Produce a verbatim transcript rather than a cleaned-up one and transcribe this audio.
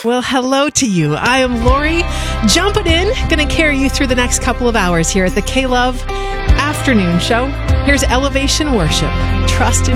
Well, hello to you. I am Lori, jumping in, going to carry you through the next couple of hours here at the K-Love Afternoon Show. Here's Elevation Worship. Trust in